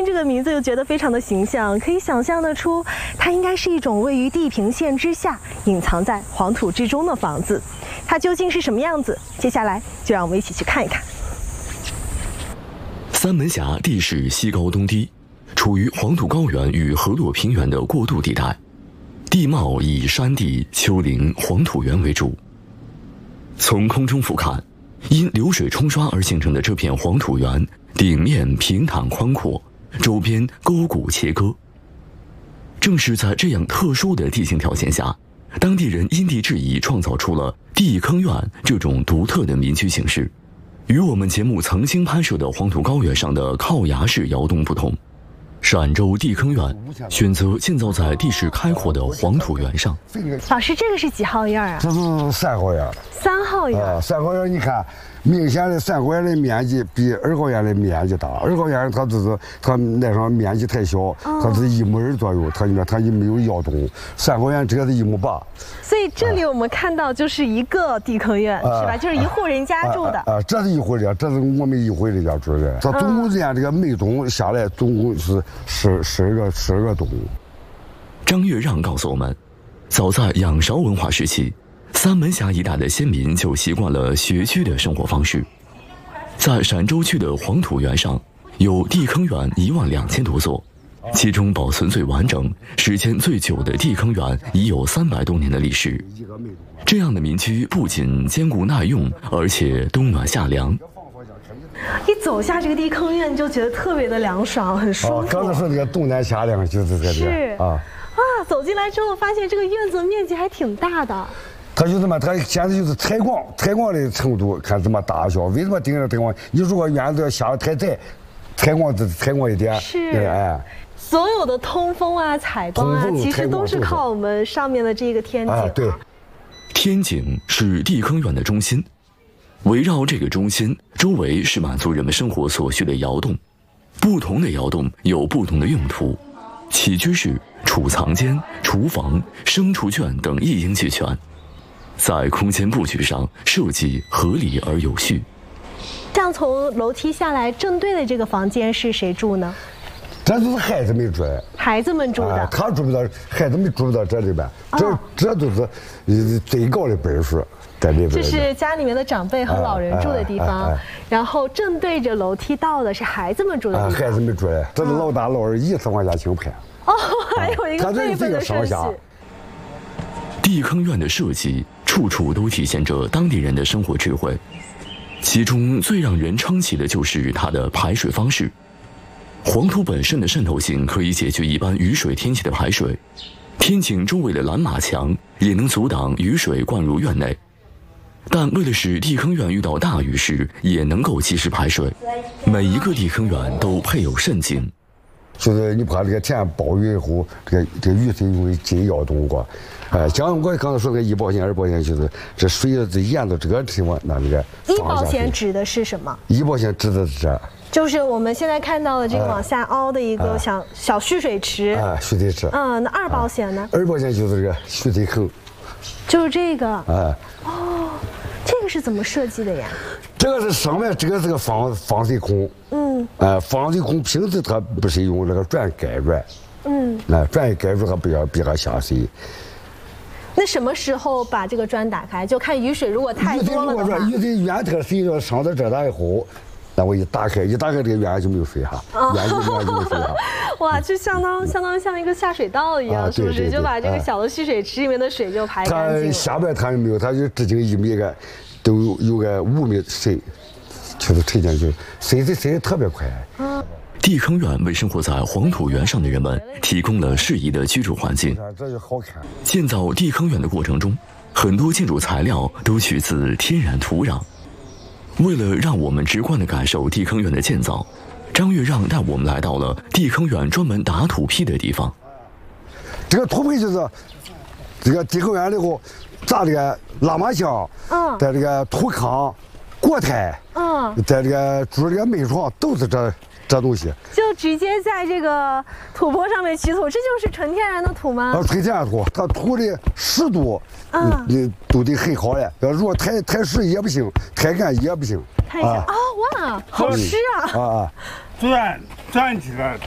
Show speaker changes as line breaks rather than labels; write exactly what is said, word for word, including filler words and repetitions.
这个名字就觉得非常的形象，可以想象得出，它应该是一种位于地平线之下、隐藏在黄土之中的房子。它究竟是什么样子？接下来就让我们一起去看一看。
三门峡地势西高东低，处于黄土高原与河洛平原的过渡地带，地貌以山地、丘陵、黄土原为主。从空中俯瞰，因流水冲刷而形成的这片黄土原，顶面平坦宽阔，周边沟谷切割。正是在这样特殊的地形条件下，当地人因地制宜创造出了地坑院这种独特的民居形式。与我们节目曾经拍摄的黄土高原上的靠崖式窑洞不同，陕州地坑院选择建造在地势开阔的黄土原上。
老师，这个是几号院啊？
这是三号院。
三号院。
啊，三号院，你看，明显的三号院的面积比二号院的面积大。二号院它就是它那上面积太小，它是一亩二左右，它里面它就没有窑洞。三号院这个是一亩八。
所以这里我们看到就是一个地坑院，
啊、
是吧？就是一户人家住的。
啊，啊啊这是一户人家，这是我们一户人家住的。它总共这样这个每栋下来，总共是十十二个十二个栋。
张月让告诉我们，早在仰韶文化时期，三门峡一带的先民就习惯了学居的生活方式。在陕州区的黄土原上，有地坑园一万两千多座。其中保存最完整、时间最久的地坑园已有三百多年的历史。这样的民居不仅坚固耐用，而且冬暖夏凉。
一走下这个地坑院，就觉得特别的凉爽，很舒服。
啊，刚才说这个冬暖夏凉就是这里。
是
啊
啊，走进来之后发现这个院子面积还挺大的。
它就这么，它简直就是采光，采光的程度看这么大小。为什么盯着采光？你如果院子要下得太窄，采光采光一点，
是
哎。
所有的通风啊、采光啊，其实都是靠我们上面的这个天井。
啊，对。
天井是地坑院的中心，围绕这个中心，周围是满足人们生活所需的窑洞。不同的窑洞有不同的用途，起居室、储藏间、厨房、牲畜圈等一应俱全。在空间布局上设计合理而有序。
这样从楼梯下来，正对的这个房间是谁住呢？
这都是孩子们住的，
孩子们住的，
啊、他住不到，孩子们住不到这里边，这、哦、这都是呃最高的辈数在里边。
这是家里面的长辈和老人住的地方，啊啊啊啊、然后正对着楼梯道的是孩子们住的地方。
啊、孩子们住的，这是老大老二依次往下请排。
哦，还有一个辈分的顺序。
地坑院的设计，处处都体现着当地人的生活智慧，其中最让人称奇的就是它的排水方式。黄土本身的渗透性可以解决一般雨水天气的排水，天井周围的拦马墙也能阻挡雨水灌入院内。但为了使地坑院遇到大雨时也能够及时排水，每一个地坑院都配有渗井，
就是你怕这个天暴雨以后，这个这个雨水容易进窑洞过。哎，像我刚才说的一保险、二保险，就是这水这淹到这个地方，那这个。
一保险指的是什么？
一保险指的是这。
就是我们现在看到的这个往下凹的一个小、啊、小蓄水池
啊，蓄水池。
嗯，那二保险呢？
啊、二保险就是这个蓄水口，
就是这个。
啊，
哦，这个是怎么设计的呀？
这个是上面这个是个防防水孔，嗯，啊，防水孔平时它不是用那个转盖转，嗯，那转盖住它不要别它下水。
那什么时候把这个砖打开？就看雨水如果太多了的话，
雨水远特水要上到这来以后。那我一打开，一打开这个院就没有水哈，院就院就没有水哈。
哇，就相当相当像一个下水道一样，
啊、
是不是？就把这个小的蓄水池里面的水就排干净了。
它下边它没有，它就直径一米个，都有有个五米深，就是沉进去，深水深的特别快。啊。
地坑院为生活在黄土原上的人们提供了适宜的居住环境。
这就好看。
建造地坑院的过程中，很多建筑材料都取自天然土壤。为了让我们直观地感受地坑院的建造，张月让带我们来到了地坑院专门打土坯的地方。
这个土坯就是这个地坑院里头砸这个拉马箱，嗯，在这个土炕、锅台，嗯，在这个住这个煤床，都是这这东西。
就直接在这个土坡上面取土，这就是纯天然的土吗？
啊，纯天然土，它土的湿度，嗯，你都得很好嘞。要如果太太湿也不行，太干也不行。
看一下啊，哇，好湿啊！
啊啊，
钻钻起来